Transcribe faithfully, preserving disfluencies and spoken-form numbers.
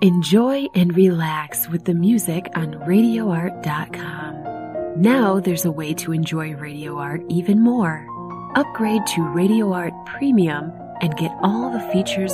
Enjoy and relax with the music on radio art dot com. Now there's a way to enjoy Radio Art even more. Upgrade to Radio Art Premium and get all the features